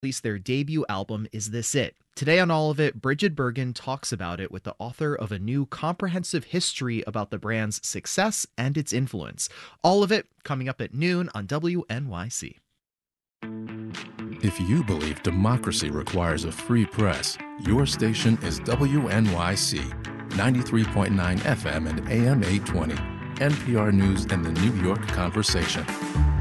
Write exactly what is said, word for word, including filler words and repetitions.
Released their debut album, Is This It? Today on All of It, Bridget Bergen talks about it with the author of a new comprehensive history about the brand's success and its influence. All of it coming up at noon on W N Y C. If you believe democracy requires a free press, your station is W N Y C, ninety-three point nine F M and A M eight twenty, N P R News and the New York Conversation.